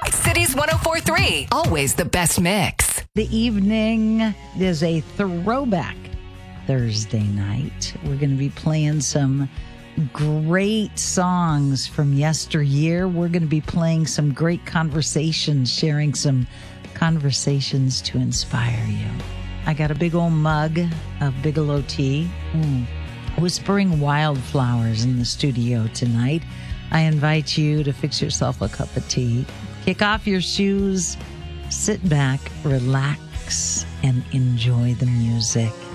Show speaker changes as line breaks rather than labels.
Cities 104.3. Always the best mix.
The evening is a throwback Thursday night. We're going to be playing some great songs from yesteryear. We're going to be playing some great conversations, sharing some conversations to inspire you. I got a big old mug of Bigelow tea. Whispering wildflowers in the studio tonight. I invite you to fix yourself a cup of tea, kick off your shoes, sit back, relax, and enjoy the music.